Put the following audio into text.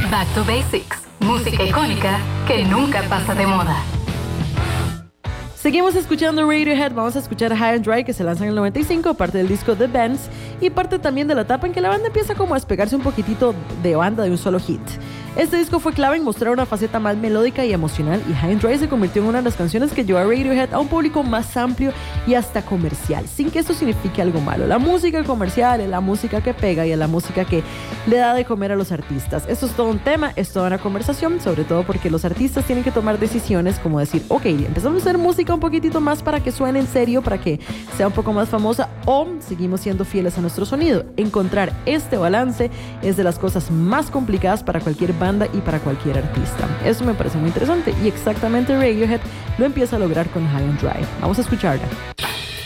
Back to Basics, música icónica que nunca pasa de moda. Seguimos escuchando Radiohead, vamos a escuchar High and Dry, que se lanza en el 95, parte del disco The Bends y parte también de la etapa en que la banda empieza como a despegarse un poquitito de banda de un solo hit. Este disco fue clave en mostrar una faceta más melódica y emocional, y High and Dry se convirtió en una de las canciones que llevó a Radiohead a un público más amplio y hasta comercial, sin que esto signifique algo malo. La música comercial es la música que pega y es la música que le da de comer a los artistas. Esto es todo un tema, es toda una conversación, sobre todo porque los artistas tienen que tomar decisiones como decir, ok, empezamos a hacer música un poquitito más para que suene en serio, para que sea un poco más famosa, o seguimos siendo fieles a nuestro sonido. Encontrar este balance es de las cosas más complicadas para cualquier banda y para cualquier artista. Eso me parece muy interesante y exactamente Radiohead lo empieza a lograr con High and Dry. Vamos a escucharla.